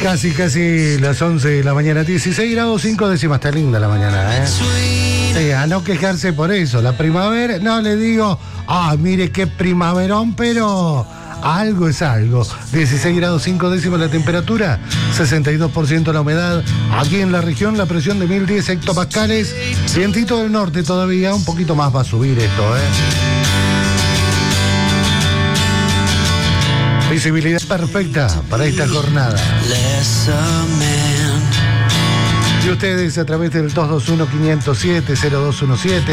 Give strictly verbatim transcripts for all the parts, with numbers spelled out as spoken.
Casi, casi las once de la mañana, dieciséis grados cinco décimas, está linda la mañana, ¿eh? Sí, a no quejarse por eso. La primavera, no le digo, ah, mire qué primaverón, pero algo es algo. dieciséis grados cinco décimas la temperatura, sesenta y dos por ciento la humedad. Aquí en la región la presión de mil diez hectopascales. Vientito del norte todavía, un poquito más va a subir esto, ¿eh? Visibilidad perfecta para esta jornada. Y ustedes a través del dos dos uno, cinco cero siete, cero dos uno siete.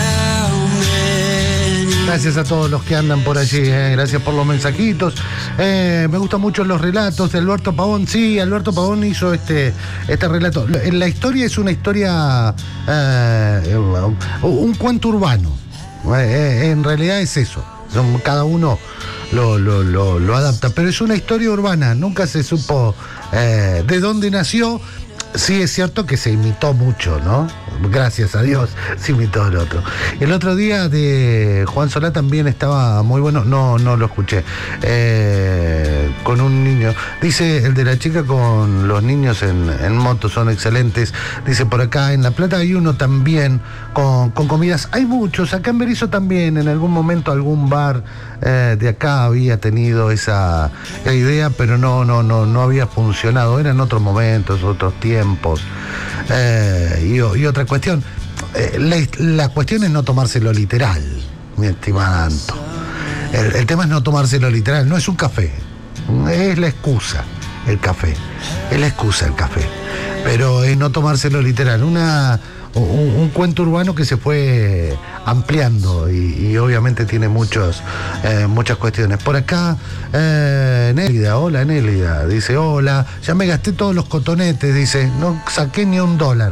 Gracias a todos los que andan por allí, eh. Gracias por los mensajitos. Eh, me gustan mucho los relatos de Alberto Pavón. Sí, Alberto Pavón hizo este, este relato. La historia es una historia, eh, un cuento urbano. Eh, en realidad es eso. Cada uno Lo, lo, lo, lo adapta, pero es una historia urbana, nunca se supo eh, de dónde nació. Sí es cierto que se imitó mucho, ¿no? Gracias a Dios se imitó el otro. El otro día de Juan Solá también estaba muy bueno, no, no lo escuché, eh, con un niño. Dice el de la chica con los niños en, en moto, son excelentes. Dice por acá en La Plata hay uno también con, con comidas, hay muchos, acá en Berisso también, en algún momento algún bar eh, de acá había tenido esa, esa idea, pero no, no, no, no había funcionado, eran otros momentos, otros tiempos. Eh, y, y otra cuestión, eh, la, la cuestión es no tomárselo literal, mi estimada Anto. El, el tema es no tomárselo literal, no es un café, es la excusa el café, es la excusa el café, pero es no tomárselo literal, una... Un, un cuento urbano que se fue ampliando y, y obviamente tiene muchos, eh, muchas cuestiones. Por acá, eh, Nélida, hola Nélida, dice, hola, ya me gasté todos los cotonetes, dice, no saqué ni un dólar.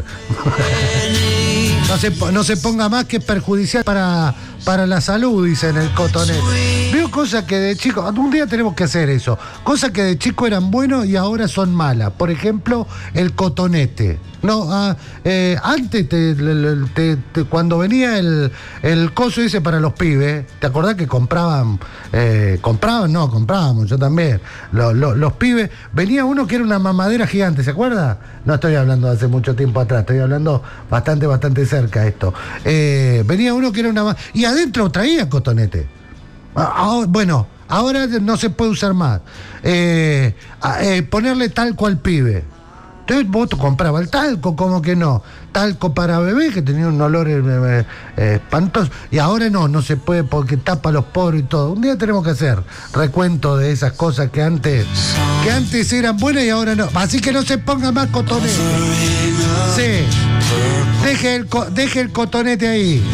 No se, no se ponga más, que es perjudicial para, para la salud, dice en el cotonete. Veo cosas que de chico, un día tenemos que hacer eso, cosas que de chico eran buenos y ahora son malas. Por ejemplo, el cotonete. No, ah, eh, antes te, te, te, cuando venía el, el coso ese para los pibes, ¿te acordás que compraban? Eh, compraban, no, comprábamos, yo también. Los, los, los pibes, venía uno que era una mamadera gigante, ¿se acuerda? No estoy hablando de hace mucho tiempo atrás, estoy hablando bastante, bastante cerca esto. Eh, venía uno que era una... Y adentro traía cotonete. Ah, bueno, ahora no se puede usar más. Eh, eh, ponerle talco al pibe. Entonces vos comprabas el talco, como que no. Talco para bebé, que tenía un olor eh, eh, espantoso. Y ahora no, no se puede porque tapa los poros y todo. Un día tenemos que hacer recuento de esas cosas que antes, que antes eran buenas y ahora no. Así que no se ponga más cotonete. Sí. Deje el, deje el cotonete ahí.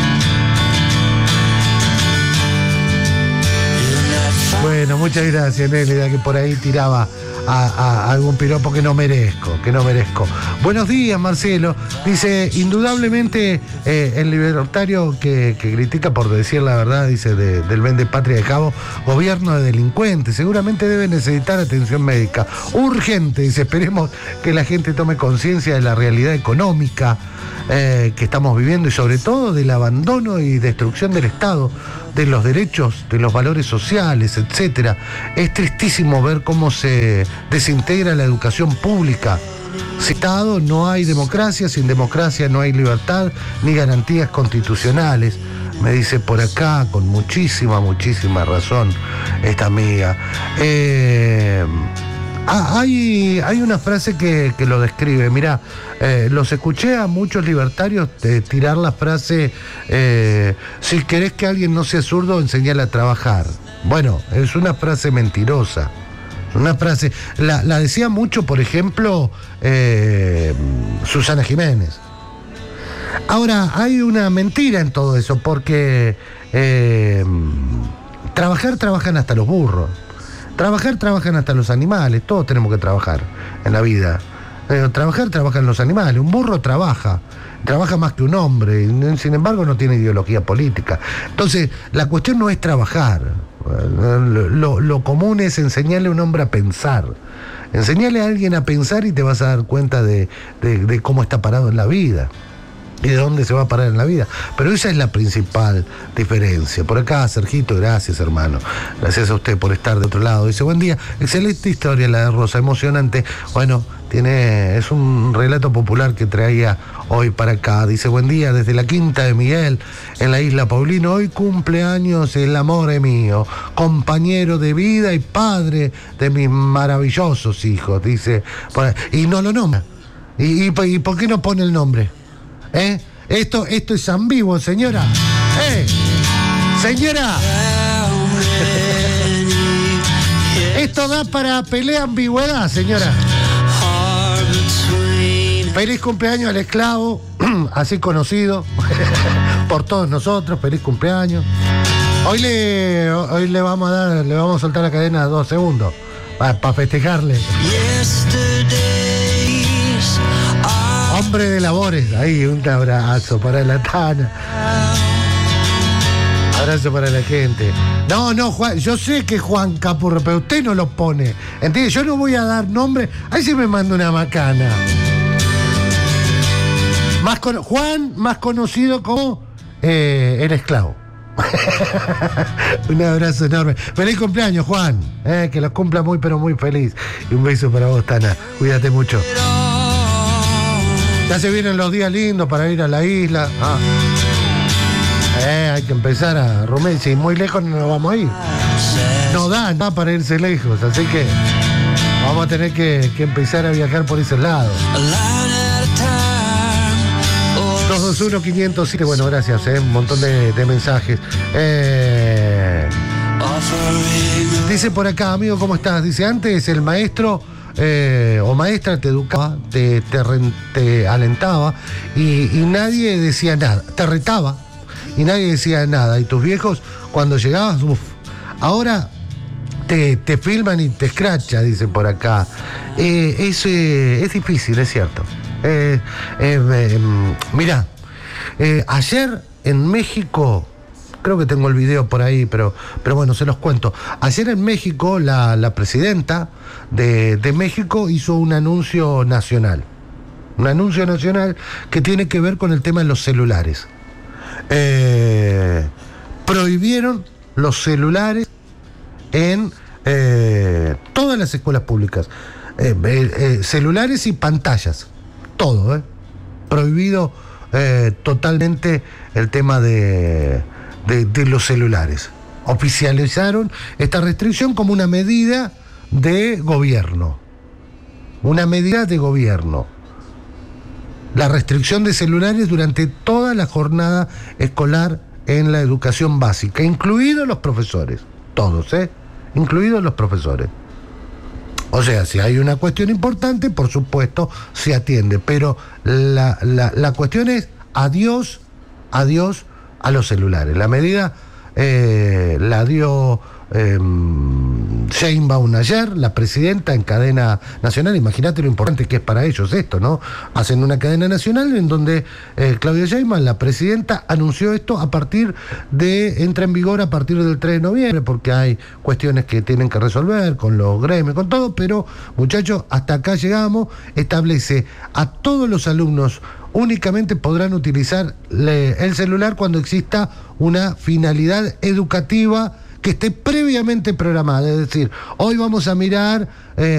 Bueno, muchas gracias, Nélida, que por ahí tiraba a, a, a algún piropo que no merezco, que no merezco. Buenos días, Marcelo. Dice, indudablemente eh, el libertario que, que critica, por decir la verdad, dice, de, del Vende Patria de Cabo, gobierno de delincuentes, seguramente debe necesitar atención médica. Urgente, dice, esperemos que la gente tome conciencia de la realidad económica eh, que estamos viviendo y sobre todo del abandono y destrucción del Estado, de los derechos, de los valores sociales, etcétera. Es tristísimo ver cómo se desintegra la educación pública. Sin Estado no hay democracia, sin democracia no hay libertad ni garantías constitucionales. Me dice por acá, con muchísima, muchísima razón, esta amiga. Eh... Ah, hay, hay una frase que, que lo describe. Mirá, eh, los escuché a muchos libertarios de tirar la frase, eh, si querés que alguien no sea zurdo, enseñale a trabajar. Bueno, es una frase mentirosa. Una frase, la, la decía mucho, por ejemplo, eh, Susana Jiménez. Ahora, hay una mentira en todo eso, porque eh, trabajar, trabajan hasta los burros. Trabajar, trabajan hasta los animales, todos tenemos que trabajar en la vida. Eh, trabajar, trabajan los animales, un burro trabaja, trabaja más que un hombre, y, sin embargo no tiene ideología política. Entonces, la cuestión no es trabajar, lo, lo, lo común es enseñarle a un hombre a pensar. Enseñarle a alguien a pensar y te vas a dar cuenta de, de, de cómo está parado en la vida. y de dónde se va a parar en la vida. Pero esa es la principal diferencia. Por acá, Sergito, gracias, hermano. Gracias a usted por estar de otro lado. Dice, buen día, excelente historia la de Rosa, emocionante. Bueno, tiene, es un relato popular que traía hoy para acá. Dice, buen día, desde la Quinta de Miguel, en la isla Paulino, hoy cumpleaños el amor es mío, compañero de vida y padre de mis maravillosos hijos. Dice, y no lo nombra. ¿Y, y, y por qué no pone el nombre? ¿Eh? Esto, esto es ambiguo, señora. ¡Eh! ¡Señora! Esto da para pelea ambigüedad, señora. Feliz cumpleaños al esclavo, así conocido por todos nosotros. Feliz cumpleaños. Hoy le, hoy le vamos a dar, le vamos a soltar la cadena dos segundos para pa festejarle. Hombre de labores, ahí un abrazo para la Tana. Abrazo para la gente. No, no, Juan, yo sé que Juan Capurro, pero usted no lo pone. ¿Entiende? Yo no voy a dar nombre. Ahí se me manda una macana. Más con, Juan, más conocido como eh, el esclavo. Un abrazo enorme. Feliz cumpleaños, Juan. Eh, que los cumpla muy, pero muy feliz. Y un beso para vos, Tana. Cuídate mucho. Ya se vienen los días lindos para ir a la isla. Ah. Eh, hay que empezar a Romero. Si muy lejos no nos vamos a ir. No da nada para irse lejos. Así que vamos a tener que, que empezar a viajar por ese lado. dos dos uno, quinientos siete. Bueno, gracias. Eh, un montón de, de mensajes. Eh, dice por acá, amigo, ¿cómo estás? Dice, antes el maestro... Eh, o maestra te educaba, te, te, te alentaba y, y nadie decía nada, te retaba y nadie decía nada. Y tus viejos, cuando llegabas, uff, ahora te, te filman y te escracha, dicen por acá. Eh, es, eh, es difícil, es cierto. Eh, eh, eh, mirá, eh, ayer en México... Creo que tengo el video por ahí, pero, pero bueno, se los cuento. Ayer en México, la, la presidenta de, de México hizo un anuncio nacional. Un anuncio nacional que tiene que ver con el tema de los celulares. Eh, prohibieron los celulares en eh, todas las escuelas públicas. Eh, eh, eh, celulares y pantallas. Todo, ¿eh? Prohibido eh, totalmente el tema de... De, de los celulares. Oficializaron esta restricción como una medida de gobierno. Una medida de gobierno. La restricción de celulares durante toda la jornada escolar en la educación básica, incluidos los profesores. Todos, ¿eh? Incluidos los profesores. O sea, si hay una cuestión importante, por supuesto, se atiende. Pero la, la, la cuestión es adiós, adiós a los celulares. La medida eh, la dio eh, Sheinbaum ayer, la presidenta en cadena nacional. Imagínate lo importante que es para ellos esto, ¿no? Hacen una cadena nacional en donde eh, Claudia Sheinbaum, la presidenta, anunció esto a partir de, entra en vigor a partir del tres de noviembre, porque hay cuestiones que tienen que resolver con los gremios, con todo, pero muchachos, hasta acá llegamos. Establece a todos los alumnos únicamente podrán utilizar le, el celular cuando exista una finalidad educativa que esté previamente programada. Es decir, hoy vamos a mirar... Eh,